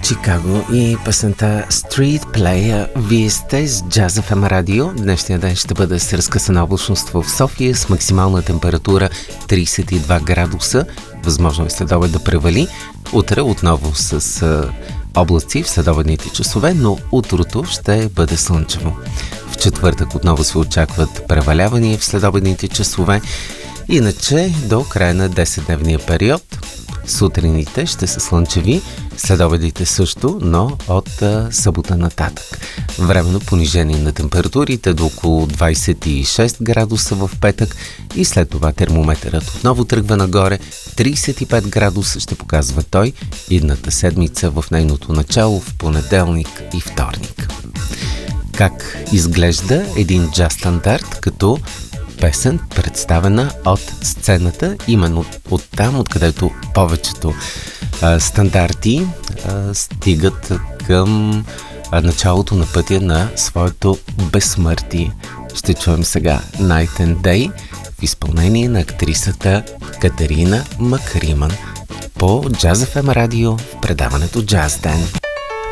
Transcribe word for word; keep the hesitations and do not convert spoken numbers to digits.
Чикаго и песента Street Play. Вие сте с Jazz еф ем радио. Днешния ден ще бъде с разкъсана облачност в София с максимална температура трийсет и два градуса. Възможно е следобед да превали. Утре отново с а, облаци в следобедните часове, но утрото ще бъде слънчево. В четвъртък отново се очакват превалявания в следобедните часове. Иначе до края на десетдневния период сутрините ще са слънчеви, следобедите също, но от а, събота нататък. Временно понижение на температурите до около двайсет и шест градуса в петък и след това термометърът отново тръгва нагоре. трийсет и пет градуса ще показва той идната седмица в нейното начало в понеделник и вторник. Как изглежда един джаз стандарт като песен, представена от сцената, именно от там, откъдето повечето а, стандарти а, стигат към а, началото на пътя на своето безсмъртие. Ще чуем сега Night and Day в изпълнение на актрисата Катерина Макриман по Jazz еф ем радио в предаването Jazz Ден.